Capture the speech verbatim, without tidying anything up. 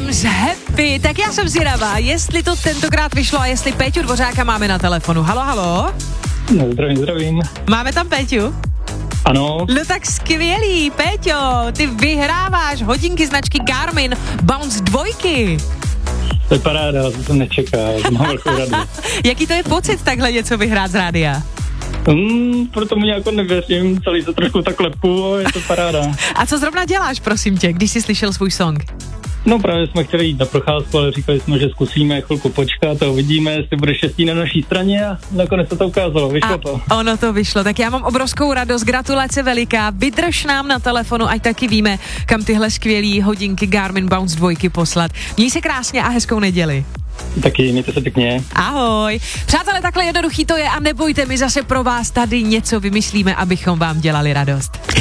James Happy. Tak já jsem zvědavá, jestli to tentokrát vyšlo a jestli Péťu Dvořáka máme na telefonu. Halo, halo. No, zdravím, zdravím. Máme tam Péťu? Ano. No tak skvělý, Péťo, ty vyhráváš hodinky značky Garmin Bounce dvojky. To je paráda, to jsem nečekal, mám velkou radost. Jaký to je pocit takhle něco vyhrát z rádia? Hmm, proto mu nějak nevěřím, celý to trošku tak lepu, je to paráda. A co zrovna děláš, prosím tě, když jsi slyšel svůj song? No právě jsme chtěli jít na procházku, ale říkali jsme, že zkusíme chvilku počkat a uvidíme, jestli bude štěstí na naší straně a nakonec se to ukázalo, vyšlo a to. Ono to vyšlo, tak já mám obrovskou radost, gratulace veliká, vydrž nám na telefonu, ať taky víme, kam tyhle skvělý hodinky Garmin Bounce dvojky poslat. Měj se krásně a hezkou neděli. Taky, mějte se pěkně. Ahoj. Přátelé, takhle jednoduchý to je a nebojte, my zase pro vás tady něco vymyslíme, abychom vám dělali radost.